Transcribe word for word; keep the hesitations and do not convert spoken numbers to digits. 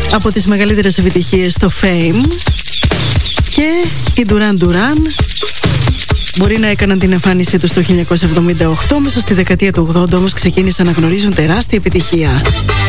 από τις μεγαλύτερες επιτυχίες στο Fame. Και οι Duran Duran μπορεί να έκαναν την εμφάνισή τους το χίλια εννιακόσια εβδομήντα οκτώ, μέσα στη δεκαετία του ογδόντα όμως ξεκίνησαν να γνωρίζουν τεράστια επιτυχία.